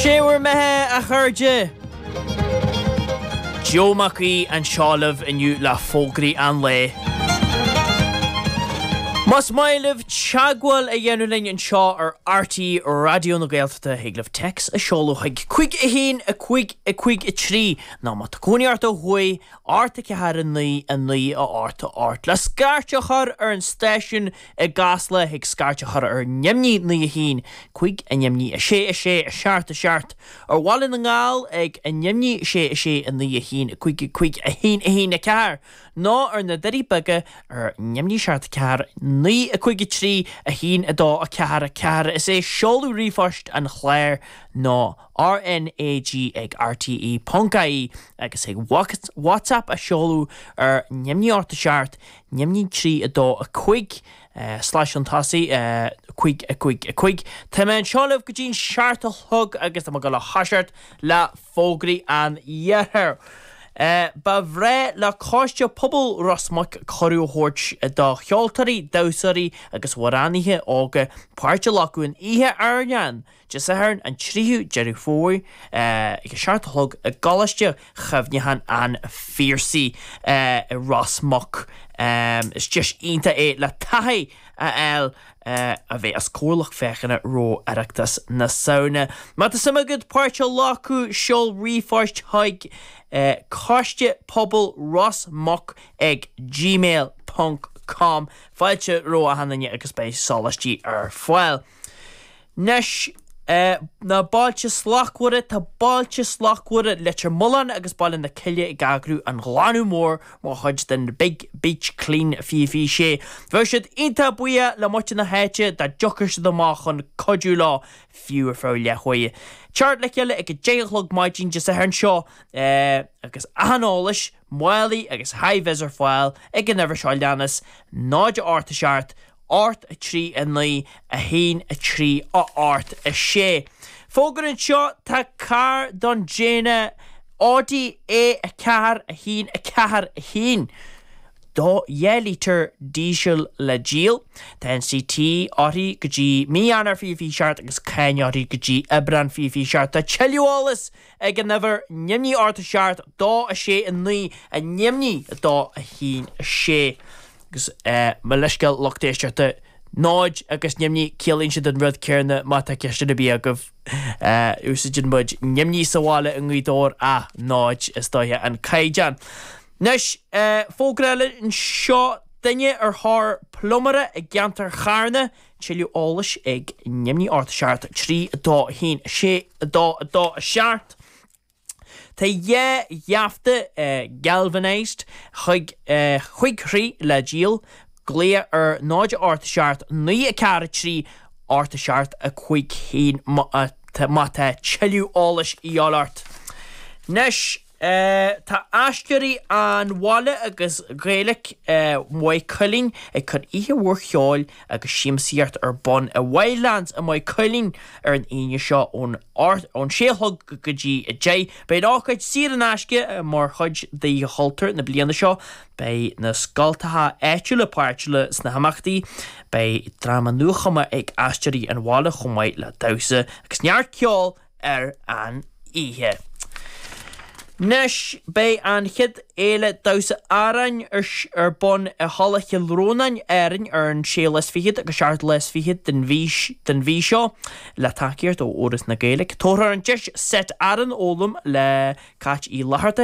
Séwer methe a chuirde. Joe Mackie and Charlotte in you la Fogri and Lay. Mas maileh teagháil a dhéanúlainn an seo ar RT Radio na Gaeltachta héglah text a seolú haig cuig a hén a cuig a trí ná má tá cúnaíart a thuaidh art a cehar a ní a art a art. Le scarte chur ar an station a gasla ag scarte chur ar nemní ní a hén cuig a nemní a sé a seart ar bháil na ngáil ag a nemní sé a ní a hén a cuig a hén a cehar ná ar na deirí baga ar nemní seart a cehar ní a cuig a trí a hén a dá a cehar is é seolú rifost an chléir ná RNAG ag RTE.ie agus ag WhatsApp a seolú ar nemní orta seart nemní trí a dá a cuig slash an tasi cuig Tá man seolah go dín seart a thug agus am go le hasart le fógraí an dhearthar. Ba bhré le cáiste pobl Rosmach choirú hort dá cheoltarí dawsarí agus waránithe ága páirte lacuin ihe airnean just ahern an tríú jeú fói ag seart a thug a galaiste chafnehan an fiersaí Rosmach is just ínta é le taithí a eil a bheith as córlach fechanna ró areachtas na saona. Má tá sama good páirte lacu seol rifost haig cáiste pobl Rosmach ag gmail.com fáilte ró a hananne agus bei solastí ar fáil. Nes na báilte slachhuire tá báilte slachhuire letar mullan agus ballin na ciile i gagrú an glanú mór má chuid den big beach clean fi sé. Bhir siad inta buia le muite na héite da jochar siad amach an codú lá fiú a frá lechuige. Chart le ceile ag déchlog maidjin just a hern seo agus ahanolais málaí agus haimhes ar fáil ag an never seáil leannas náide art a seart art a trí a ní a hén a trí a art a sé. Fógar an seo tá car don Jana Audi é a cehar a hén a cehar a hén. Dó 1 litre diesel le díal. Tá NCT áí go dtí míanar fi seart agus caineáí go dtí ibran fi seart. Tá cheileolalas ag an never nemní art a seart dá a sé a ní a nemní dá a hén a sé. Agus me leisceil lochtéistearta náid agus nemní céalainn siad an rud cearna má tá ceiste na bí agah úsaidir muid nemní sahála an nghuidóir a náid is dóthe an caidean. Nes fógréile an seo daine ar thar plumara a gceantar charna teiliú álas ag nemní ort seart trí dá hén sé dá a seart. Tá jaafta galvanized chuig chrí le díal glé ar náide ort seart ní a cara trí ort seart a chuig hén má tá teiliú álas íálart. Nes tá ascarí an bhála agus gréileach mai culling ag chun ihe bhuaircheáil agus siamsaíart ar bon a Wildlands a mai culling ar an aine seo ón séthug go dtí a dé. Beid áchaid siar an asce mar chuid de haltar na bliana seo bei na scailtatha éitiúla páirtiúla sna hamachtaí bei drama nuachama ag ascarí an bhála chumaid le dawsa agus neart ceáil ar an ihe. Nes bei an chiad éile dawsa arain ar bon a halacha lrónain éireann ar an sé les fihiad agus seart les fihiad den bhí seo le takeíart ó óras na Gaeilge. Tóthar an deis set aran ólam le cait í látharta